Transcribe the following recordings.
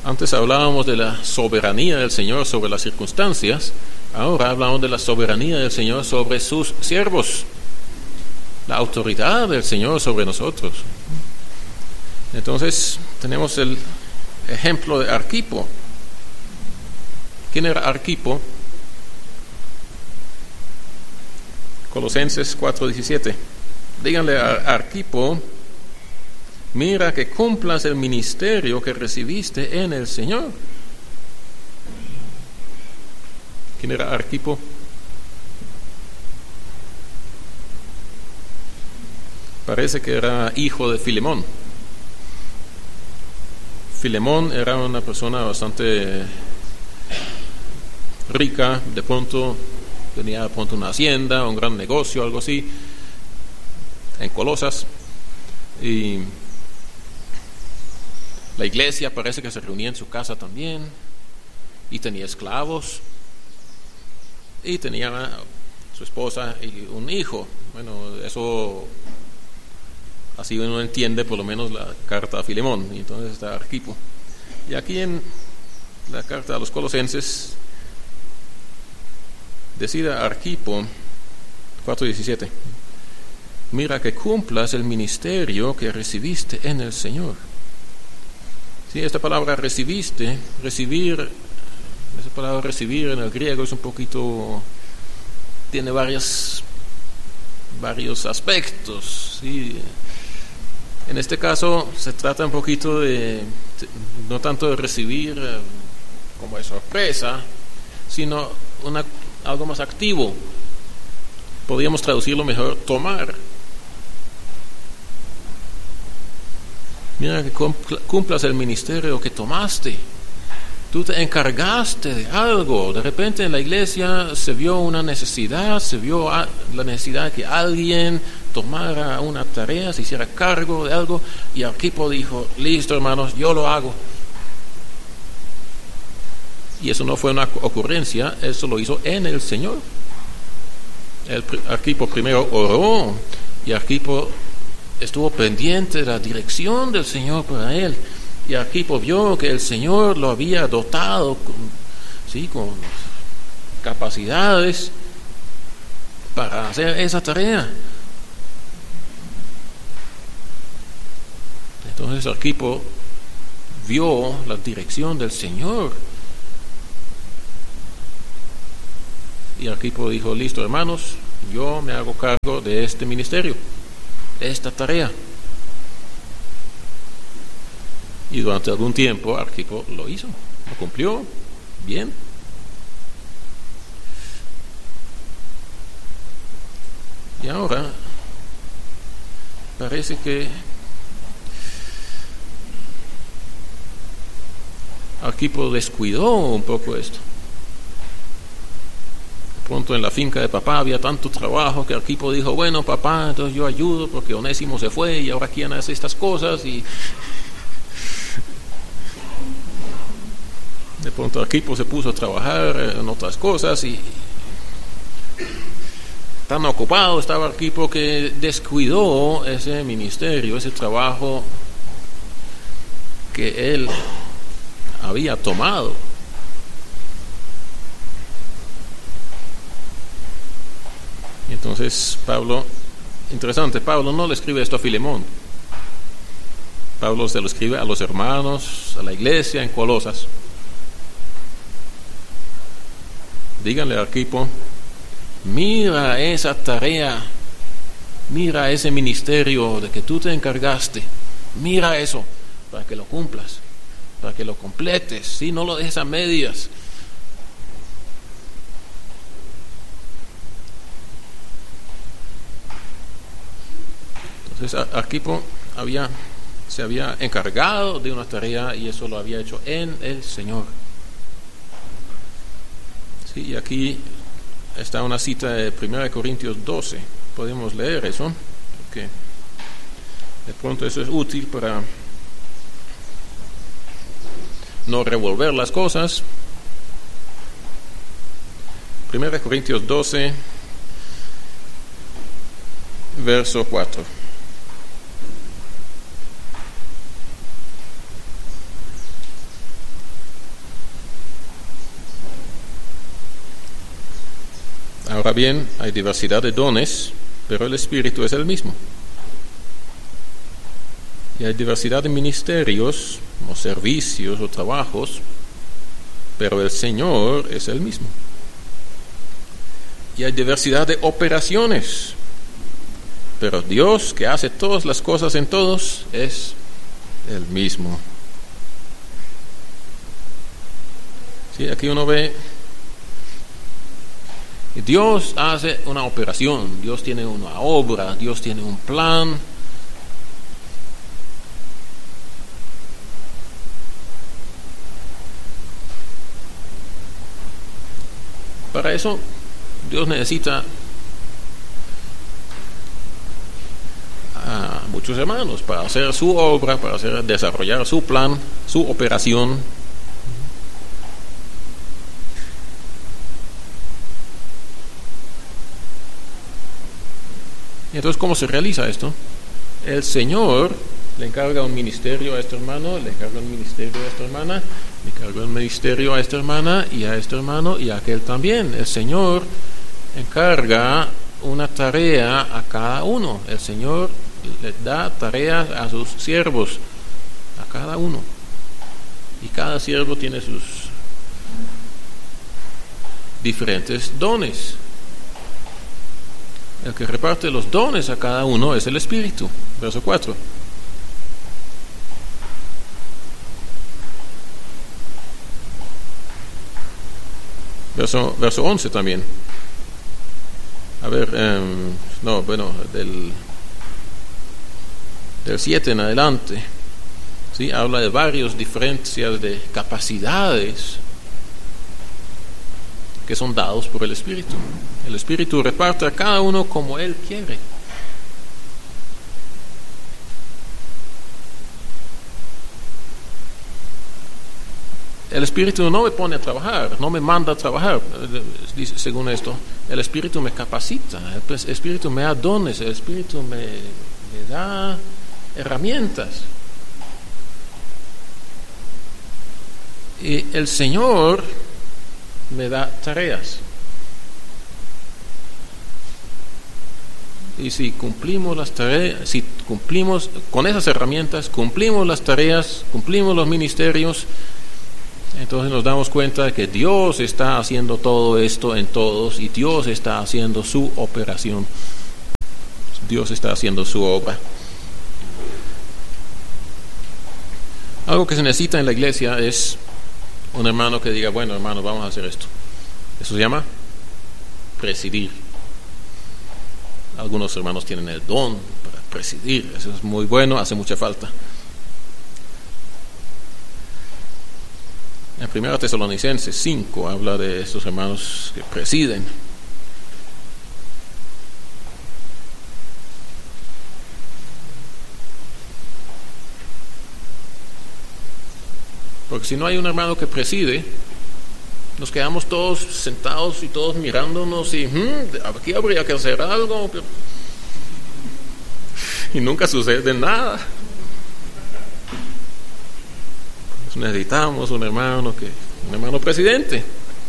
Antes hablábamos de la soberanía del Señor sobre las circunstancias, ahora hablamos de la soberanía del Señor sobre sus siervos, la autoridad del Señor sobre nosotros. Entonces tenemos el ejemplo de Arquipo. ¿Quién era Arquipo? Colosenses 4:17. Díganle a Arquipo: mira que cumplas el ministerio que recibiste en el Señor. ¿Quién era Arquipo? Parece que era hijo de Filemón. Filemón era una persona bastante rica, de pronto tenía una hacienda, un gran negocio, algo así, en Colosas, y la iglesia parece que se reunía en su casa también, y tenía esclavos, y tenía su esposa y un hijo. Bueno, eso así uno entiende por lo menos la carta a Filemón, y entonces está Arquipo. Y aquí en la carta a los Colosenses decía Arquipo 4:17: mira que cumplas el ministerio que recibiste en el Señor. Sí, esta palabra recibiste, recibir, esa palabra recibir en el griego es un poquito, tiene varios aspectos, ¿sí? En este caso se trata un poquito de, no tanto de recibir como de sorpresa, sino algo más activo. Podríamos traducirlo mejor: tomar. Mira que cumplas el ministerio que tomaste. Tú te encargaste de algo. De repente en la iglesia se vio una necesidad, se vio la necesidad de que alguien tomara una tarea, se hiciera cargo de algo, y Arquipo dijo: listo, hermanos, yo lo hago. Y eso no fue una ocurrencia, eso lo hizo en el Señor. Arquipo primero oró, y Arquipo estuvo pendiente de la dirección del Señor para él, y Arquipo vio que el Señor lo había dotado con capacidades para hacer esa tarea. Entonces Arquipo vio la dirección del Señor, y Arquipo dijo: listo, hermanos, yo me hago cargo de este ministerio, de esta tarea. Y durante algún tiempo Arquipo lo hizo, lo cumplió bien. Y ahora parece que Arquipo descuidó un poco esto. De pronto en la finca de papá había tanto trabajo que Arquipo dijo: bueno, papá, entonces yo ayudo porque Onésimo se fue y ahora quién hace estas cosas. Y de pronto Arquipo se puso a trabajar en otras cosas, y tan ocupado estaba Arquipo que descuidó ese ministerio, ese trabajo que él había tomado. Entonces Pablo, interesante, Pablo no le escribe esto a Filemón. Pablo se lo escribe a los hermanos, a la iglesia en Colosas. Díganle a Arquipo: mira esa tarea, mira ese ministerio de que tú te encargaste, mira eso, para que lo cumplas, para que lo completes, ¿sí? No lo dejes a medias. Entonces Arquipo se había encargado de una tarea, y eso lo había hecho en el Señor. Sí, y aquí está una cita de 1 Corintios 12. Podemos leer eso, porque de pronto eso es útil para no revolver las cosas. 1 Corintios 12, verso 4. Ahora bien, hay diversidad de dones, pero el Espíritu es el mismo. Y hay diversidad de ministerios, o servicios, o trabajos, pero el Señor es el mismo. Y hay diversidad de operaciones, pero Dios, que hace todas las cosas en todos, es el mismo. Sí, aquí uno ve, Dios hace una operación, Dios tiene una obra, Dios tiene un plan. Para eso, Dios necesita a muchos hermanos para hacer su obra, para desarrollar su plan, su operación. Y entonces, ¿cómo se realiza esto? El Señor le encarga un ministerio a este hermano, le encarga un ministerio a esta hermana, le encarga un ministerio a esta hermana y a este hermano y a aquel también. El Señor encarga una tarea a cada uno. El Señor le da tareas a sus siervos, a cada uno. Y cada siervo tiene sus diferentes dones. El que reparte los dones a cada uno es el Espíritu. Verso 4. Verso 11 también. A ver, del 7 en adelante, ¿sí? Habla de varias diferencias de capacidades que son dados por el Espíritu. El Espíritu reparte a cada uno como Él quiere. El Espíritu no me pone a trabajar, no me manda a trabajar, dice, según esto. El Espíritu me capacita, el Espíritu me da dones, el Espíritu me da herramientas. Y el Señor me da tareas. Y si cumplimos las tareas, si cumplimos con esas herramientas, cumplimos las tareas, cumplimos los ministerios, entonces nos damos cuenta de que Dios está haciendo todo esto en todos y Dios está haciendo su operación. Dios está haciendo su obra. Algo que se necesita en la iglesia es un hermano que diga, bueno, hermano, vamos a hacer esto. Eso se llama presidir. Algunos hermanos tienen el don para presidir. Eso es muy bueno, hace mucha falta. En 1 Tesalonicenses 5 habla de estos hermanos que presiden. Porque si no hay un hermano que preside, nos quedamos todos sentados y todos mirándonos y aquí habría que hacer algo, y nunca sucede nada. Necesitamos un hermano presidente,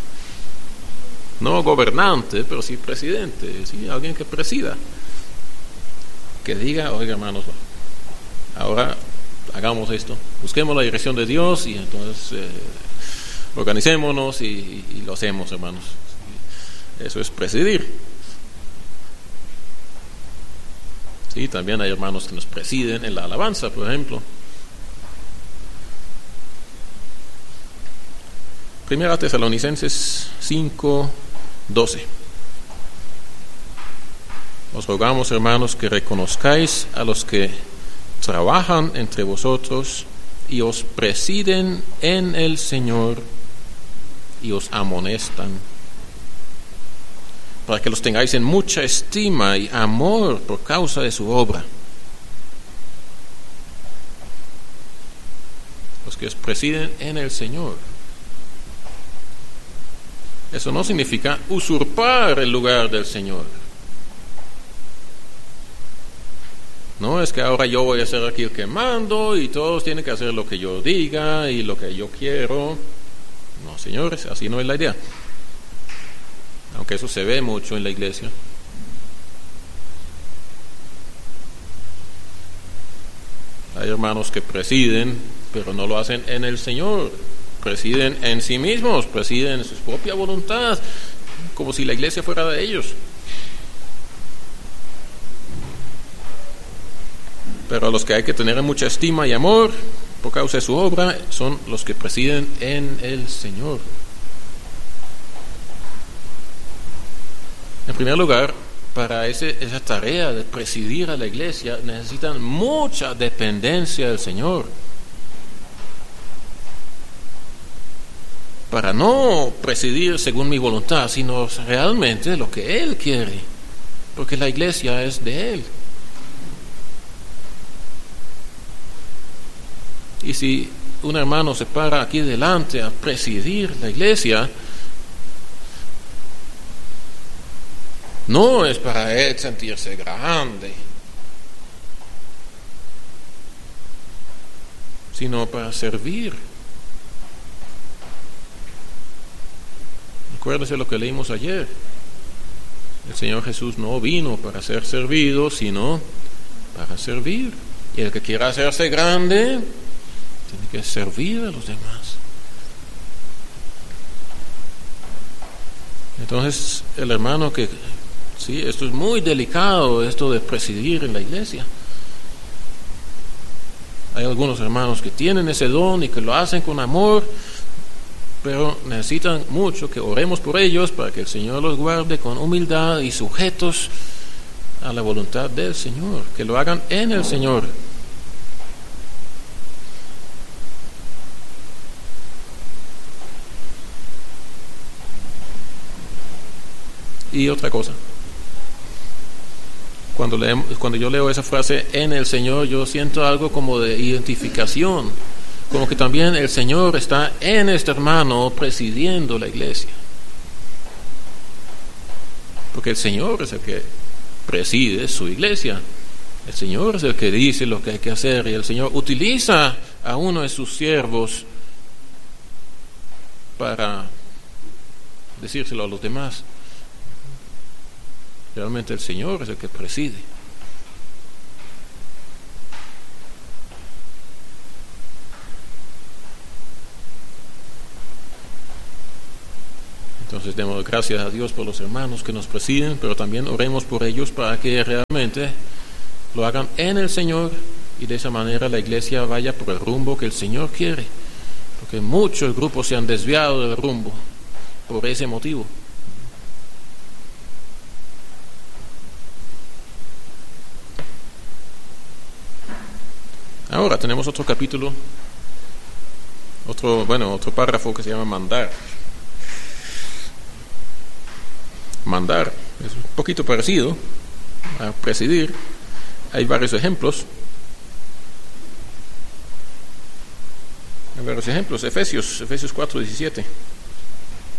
no gobernante, pero sí presidente, sí, alguien que presida, que diga, oiga, hermanos, ahora hagamos esto, busquemos la dirección de Dios y entonces organicémonos y lo hacemos, hermanos. Eso es presidir. Sí, también hay hermanos que nos presiden en la alabanza, por ejemplo. 1 Tesalonicenses 5:12. Os rogamos, hermanos, que reconozcáis a los que trabajan entre vosotros y os presiden en el Señor y os amonestan, para que los tengáis en mucha estima y amor por causa de su obra. Los que os presiden en el Señor. Eso no significa usurpar el lugar del Señor. No es que ahora yo voy a ser aquí el que mando y todos tienen que hacer lo que yo diga y lo que yo quiero. No, señores, así no es la idea. aunque eso se ve mucho en la iglesia. Hay hermanos que presiden, pero no lo hacen en el Señor. Presiden en sí mismos, presiden en su propia voluntad, como si la iglesia fuera de ellos. Pero a los que hay que tener mucha estima y amor por causa de su obra son los que presiden en el Señor. En primer lugar, para esa tarea de presidir a la iglesia necesitan mucha dependencia del Señor. Para no presidir según mi voluntad, sino realmente lo que Él quiere, porque la iglesia es de Él. Y si un hermano se para aquí delante a presidir la iglesia, no es para él sentirse grande, sino para servir. Acuérdense lo que leímos ayer. El Señor Jesús no vino para ser servido, sino para servir. Y el que quiera hacerse grande, tiene que servir a los demás. Entonces, el hermano que... Sí, esto es muy delicado, esto de presidir en la iglesia. Hay algunos hermanos que tienen ese don y que lo hacen con amor, pero necesitan mucho que oremos por ellos para que el Señor los guarde con humildad y sujetos a la voluntad del Señor, que lo hagan en el Señor. Y otra cosa, cuando yo leo esa frase en el Señor, yo siento algo como de identificación, como que también el Señor está en este hermano presidiendo la iglesia, porque el Señor es el que preside su iglesia, el Señor es el que dice lo que hay que hacer, y el Señor utiliza a uno de sus siervos para decírselo a los demás. Realmente el Señor es el que preside. Entonces demos gracias a Dios por los hermanos que nos presiden, pero también oremos por ellos para que realmente lo hagan en el Señor y de esa manera la iglesia vaya por el rumbo que el Señor quiere, porque muchos grupos se han desviado del rumbo por ese motivo. Ahora tenemos otro capítulo, otro párrafo que se llama mandar. Mandar es un poquito parecido a presidir. Hay varios ejemplos. Efesios 4:17.